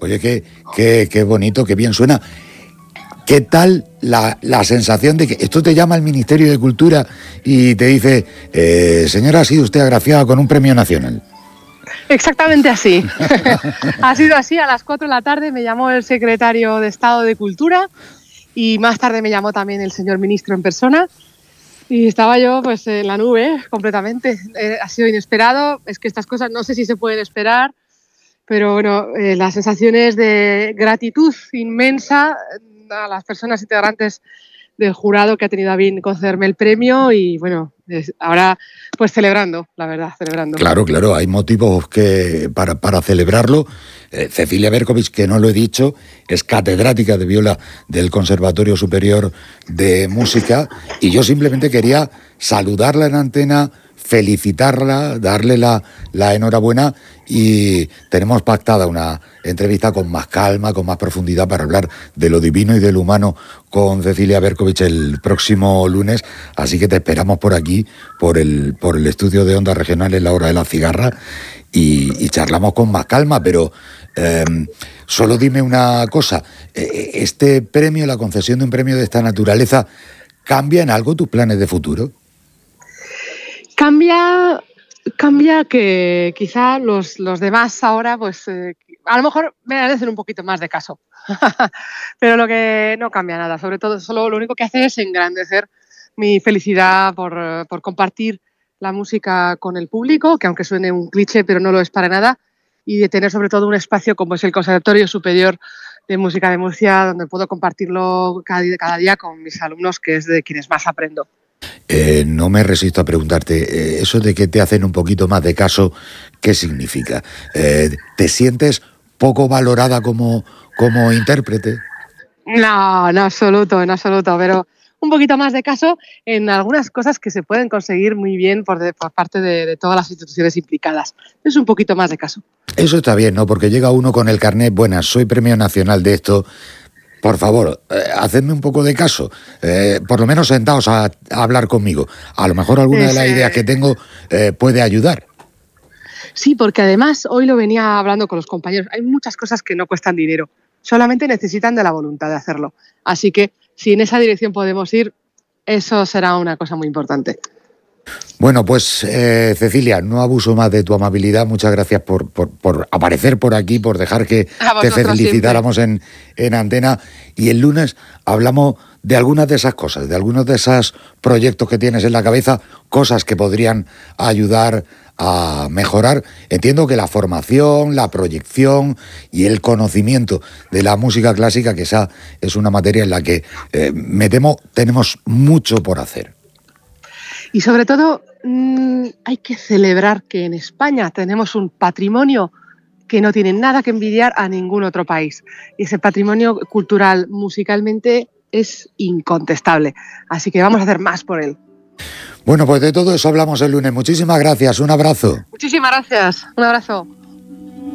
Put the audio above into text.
Oye, qué bonito, qué bien suena. ¿Qué tal la sensación de que esto te llama el Ministerio de Cultura y te dice, señora, ha sido usted agraciada con un premio nacional? Exactamente así. Ha sido así, a las 4 de la tarde me llamó el secretario de Estado de Cultura y más tarde me llamó también el señor ministro en persona y estaba yo pues en la nube completamente. Ha sido inesperado, es que estas cosas no sé si se pueden esperar, pero bueno, las sensaciones de gratitud inmensa a las personas integrantes del jurado que ha tenido a bien concederme el premio y bueno, ahora pues celebrando, la verdad, celebrando. Claro, hay motivos para celebrarlo. Cecilia Berkovich, que no lo he dicho, es catedrática de viola del Conservatorio Superior de Música y yo simplemente quería saludarla en antena, felicitarla, darle la enhorabuena y tenemos pactada una entrevista con más calma, con más profundidad para hablar de lo divino y de lo humano con Cecilia Berkovich el próximo lunes, así que te esperamos por aquí, por el estudio de Ondas Regionales La Hora de la Cigarra y charlamos con más calma, pero solo dime una cosa, ¿este premio, la concesión de un premio de esta naturaleza, cambia en algo tus planes de futuro? Cambia que quizá los demás ahora, pues a lo mejor me hacen un poquito más de caso. Pero lo que no cambia nada, sobre todo, solo lo único que hace es engrandecer mi felicidad por compartir la música con el público, que aunque suene un cliché, pero no lo es para nada, y de tener sobre todo un espacio como es el Conservatorio Superior de Música de Murcia, donde puedo compartirlo cada día con mis alumnos, que es de quienes más aprendo. No me resisto a preguntarte, eso de que te hacen un poquito más de caso, ¿qué significa? ¿Te sientes poco valorada como intérprete? No, en absoluto, pero un poquito más de caso en algunas cosas que se pueden conseguir muy bien por parte de todas las instituciones implicadas. Es un poquito más de caso. Eso está bien, ¿no? Porque llega uno con el carnet, buenas, soy premio nacional de esto. Por favor, hacedme un poco de caso. Por lo menos sentaos a hablar conmigo. A lo mejor alguna de las ideas que tengo puede ayudar. Sí, porque además hoy lo venía hablando con los compañeros. Hay muchas cosas que no cuestan dinero. Solamente necesitan de la voluntad de hacerlo. Así que si en esa dirección podemos ir, eso será una cosa muy importante. Bueno, pues Cecilia, no abuso más de tu amabilidad. Muchas gracias por aparecer por aquí, por dejar que te felicitáramos en antena. Y el lunes hablamos de algunas de esas cosas, de algunos de esos proyectos que tienes en la cabeza, cosas que podrían ayudar a mejorar. Entiendo que la formación, la proyección y el conocimiento de la música clásica, que esa es una materia en la que me temo tenemos mucho por hacer. Y sobre todo hay que celebrar que en España tenemos un patrimonio que no tiene nada que envidiar a ningún otro país. Y ese patrimonio cultural musicalmente es incontestable. Así que vamos a hacer más por él. Bueno, pues de todo eso hablamos el lunes. Muchísimas gracias. Un abrazo. Muchísimas gracias. Un abrazo.